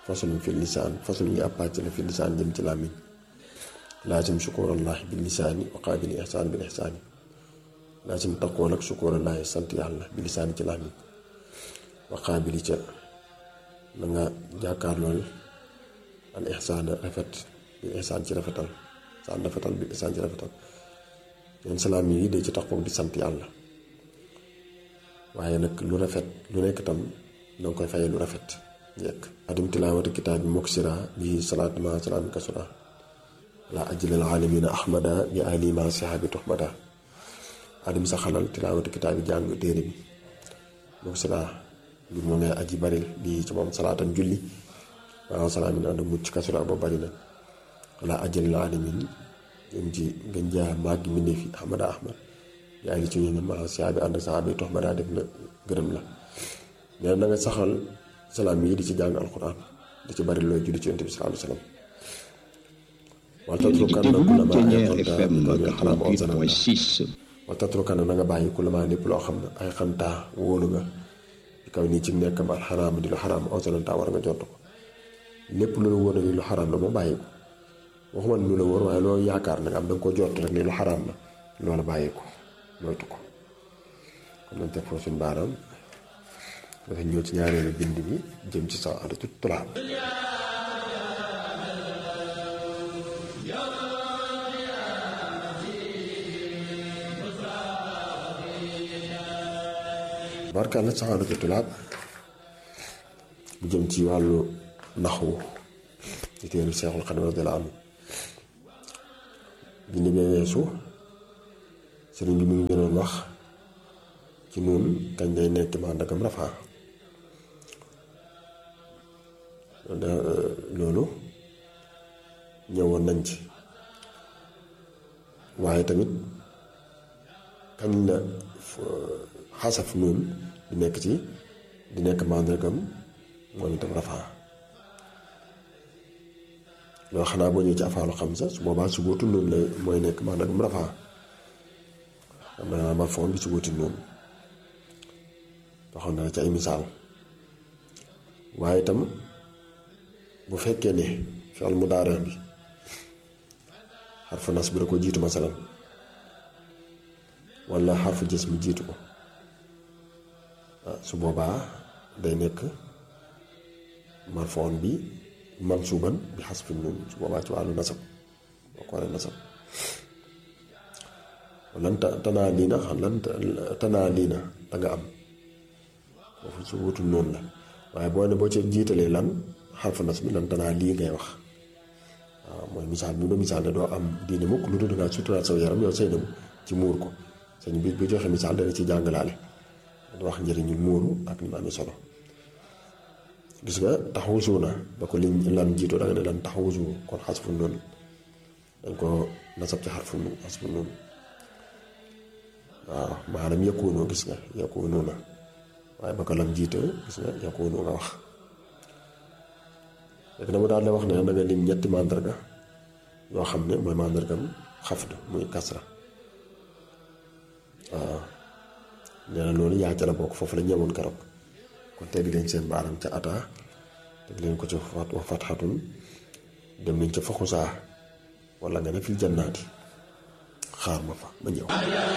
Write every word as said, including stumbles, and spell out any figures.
faslun fi lisaan faslun li ab pàcc la fi lisaan jëm ci làmmiñ laasim sukurallahi bil lisaani wa qaabil ihsaan bil ihsaani laasim taqoo nag sukurallahi sant yàlla bil lisaani ci làmmiñ wa qaabili ca na nga jàkkaarlool al ihsaan rafet bil ihsaan ci rafetal saan rafetal bil ihsaan ci rafetal leen salaam yi de ci taqoo di sant yàlla waaye nag lu rafet lu nekk tam danga koy fayee lu rafet njëkk adim tilaawati kitaab bi moksira bi salaat ma salaami kasura la ajlal aalamiina ahmada bi ali ma sihaabi tuhmada adim sa xalal tilaawati kitaab bi jàng téere bi moksira ngir moo ngay aji baril bi ci moom salaatan julli waaw salaamin ànd mucc kasura ba bari na la ajlal aalamiin jëm ci gën jaa màgg mbindéef yi ahmada ahmad bi ali ci ñu ma sihaabi ànd sahaabi tuhmada def na gërëm la nee na nga saxal salaam yi di ci jàng alquran di ci bari looy julli ci yonent bi sallallahu alayhi wa sallam waltatrukan na nga bàyyi ku la maa lépp loo xam ne ay xantaa wóolu nga di kaw nii ci nekkam al xaraam di lu xaraam awsanantaa war nga jot ko lépp lu la wóor na ni lu xaraam la moo bàyyi ko waxuma ne lu la wóor waaye loolu yaakaar na nga am da nga ko jot rek ni lu xaraam la loola bàyyi ko moytu ko kon nañ teg foofu suñu baaraam dafa ñëw ci ñaareelu bind bi jëm ci saadatu tulaab barkaal la saadatu tulaab bu jëm ci wàllu naxwu ci téere Seexul Xadiim radiyallaahu anhu bind bee weesu sëriñ bi mu ngi doon wax ci noon kañ lay nekk ma ndakam rafaa loolu ñëwoon nañ ci waaye tamit kañ la xasaf noonu di nekk ci di nekk màndargam moom itam rafaa loolu xanaa boo ñëwee ci afaalu xam sa su boobaa su bootu noonu la mooy nekk màndargam rafaa am na ma foom bi su booti noonu waxoon naa ci ay misaal waaye itam bu fekkee ne fi'l mudaari bi xarfu nas bi da ko jiitu masalan walla xarfu jism bi jiitu ko su boobaa day nekk marfoon bi mansuuban bi xasfi nuun su boobaa ci wàllu nasab boo ko waree nasab lan tanaa lii na xam lan tanaa lii na danga am foofu su wutul noonu la waaye boo ne boo ci jiitalee lan xarfu nas bi lan tanaa lii ngay wax waaw mooy misaal bi mu doon misaal ne doo am diine mukk lu dul dangaa suturaat saw yaram yow say dem ci muur ko sëñ bi bu joxe misaal dana ci jàngalaale wax njëriñu muuru ak ni mu amee solo gis nga taxawusu na ba ko liñ lan jiitoo danga ne lan taxawusu kon xasfu noonu dañ ko nasab ci xarfu xasfu noonu waaw maanaam yëkkoonoo gis nga yëkkoonoo na waaye ba ko lam jiite gis nga yëkkoonoo nga wax léegi dama daal di wax ne da nga lim ñetti màndarga yoo xam ne mooy màndargam xafd muy kasra waaw nee na loolu yaa ca la bokk foofu la ñëwoon keroog kon teg leen seen baaram ca ata teg leen ko ca fat wa fatxatun dem nañ ca fa xusaa wala nga ne fil jannaati xaar ma fa ma ñëw